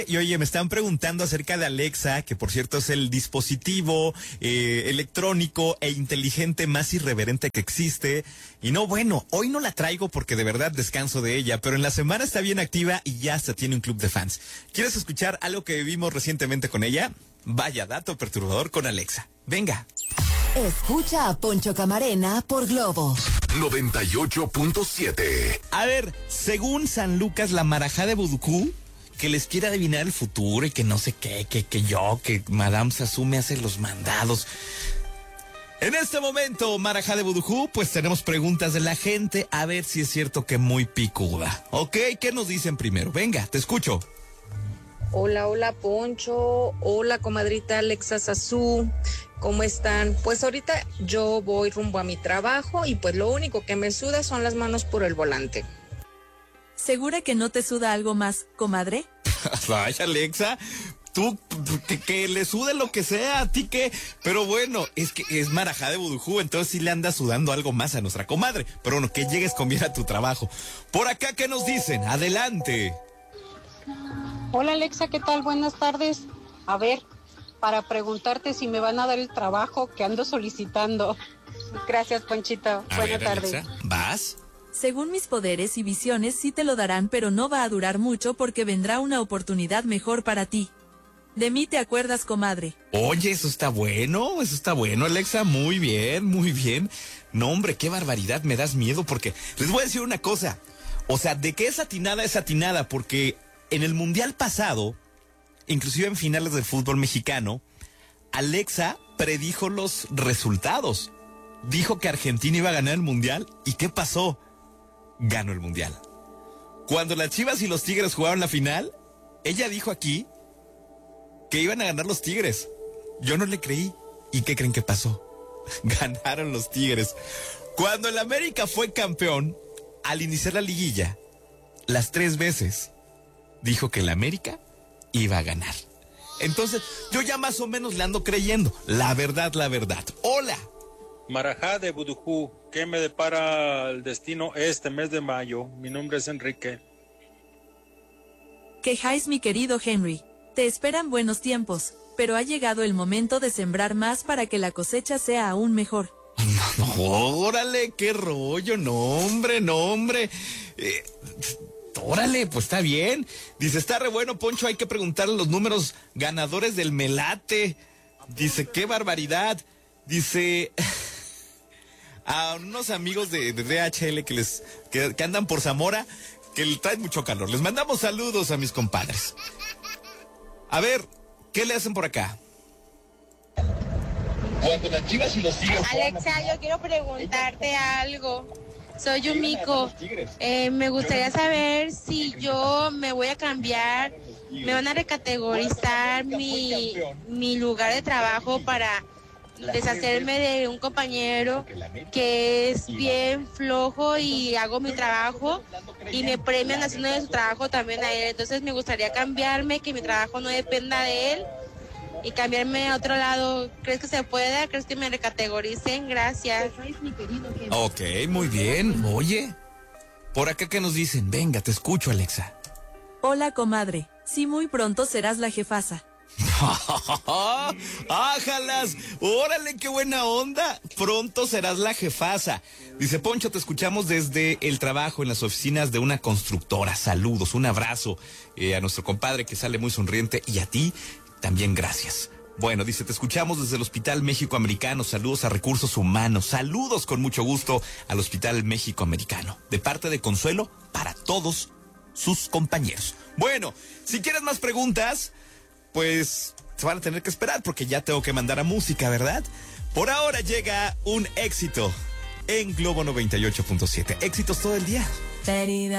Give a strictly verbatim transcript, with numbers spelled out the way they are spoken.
Y oye, me están preguntando acerca de Alexa, que por cierto es el dispositivo eh, electrónico e inteligente más irreverente que existe. Y no, bueno, hoy no la traigo porque de verdad descanso de ella, pero en la semana está bien activa y ya hasta tiene un club de fans. ¿Quieres escuchar algo que vivimos recientemente con ella? Vaya dato perturbador con Alexa. Venga. Escucha a Poncho Camarena por Globo noventa y ocho punto siete. A ver, según San Lucas, la marajá de Buducú, que les quiere adivinar el futuro y que no sé qué, que, que yo, que Madame Sassou me hace los mandados. En este momento, marajá de Buducú, pues tenemos preguntas de la gente, a ver si es cierto que muy picuda. ¿Ok? ¿Qué nos dicen primero? Venga, te escucho. Hola, hola Poncho, hola comadrita Alexa Sassou, ¿cómo están? Pues ahorita yo voy rumbo a mi trabajo y pues lo único que me suda son las manos por el volante. ¿Segura que no te suda algo más, comadre? Ay, Alexa, tú, que, que le sude lo que sea, a ti qué. Pero bueno, es que es marajá de Buducú, entonces sí le anda sudando algo más a nuestra comadre. Pero bueno, que llegues con bien a tu trabajo. Por acá, ¿qué nos dicen? Adelante. Hola Alexa, ¿qué tal? Buenas tardes. A ver, para preguntarte si me van a dar el trabajo que ando solicitando. Gracias, Ponchito. Buenas tardes. ¿Vas? Según mis poderes y visiones sí te lo darán, pero no va a durar mucho porque vendrá una oportunidad mejor para ti. De mí te acuerdas, comadre. Oye, eso está bueno, eso está bueno, Alexa, muy bien, muy bien. No, hombre, qué barbaridad, me das miedo porque les voy a decir una cosa. O sea, de que es atinada, es atinada, porque en el mundial pasado, inclusive en finales del fútbol mexicano, Alexa predijo los resultados. Dijo que Argentina iba a ganar el mundial. ¿Y qué pasó? Ganó el mundial. Cuando las Chivas y los Tigres jugaron la final, ella dijo aquí que iban a ganar los Tigres. Yo no le creí. ¿Y qué creen que pasó? Ganaron los Tigres. Cuando el América fue campeón, al iniciar la liguilla, las tres veces dijo que el América iba a ganar. Entonces, yo ya más o menos le ando creyendo. La verdad, la verdad. ¡Hola! Marajá de Buducú, ¿qué me depara el destino este mes de mayo? Mi nombre es Enrique. Quejáis, mi querido Henry. Te esperan buenos tiempos, pero ha llegado el momento de sembrar más para que la cosecha sea aún mejor. No, no, órale, qué rollo, no hombre, no hombre. Eh, órale, pues está bien. Dice, está re bueno, Poncho, hay que preguntarle los números ganadores del Melate. Dice, qué barbaridad. Dice, a unos amigos de, de D H L que les que, que andan por Zamora, que le traen mucho calor. Les mandamos saludos a mis compadres. A ver, ¿qué le hacen por acá? Alexa, yo quiero preguntarte algo. Soy Yumiko. Eh, me gustaría saber si yo me voy a cambiar, me van a recategorizar mi, mi lugar de trabajo para deshacerme de un compañero que es bien flojo y hago mi trabajo y me premian haciendo de su trabajo también a él. Entonces me gustaría cambiarme, que mi trabajo no dependa de él y cambiarme a otro lado. ¿Crees que se pueda? ¿Crees que me recategoricen? Gracias. Ok, muy bien. Oye, por acá ¿qué nos dicen? Venga, te escucho, Alexa. Hola, comadre. Sí, muy pronto serás la jefasa. ¡Ájalas! ¡Órale, qué buena onda! Pronto serás la jefasa. Dice, Poncho, te escuchamos desde el trabajo en las oficinas de una constructora. Saludos, un abrazo eh, a nuestro compadre que sale muy sonriente y a ti también gracias. Bueno, dice, te escuchamos desde el Hospital México Americano. Saludos a Recursos Humanos. Saludos con mucho gusto al Hospital México Americano. De parte de Consuelo para todos sus compañeros. Bueno, si quieres más preguntas, pues se van a tener que esperar porque ya tengo que mandar a música, ¿verdad? Por ahora llega un éxito en Globo noventa y ocho punto siete. Éxitos todo el día.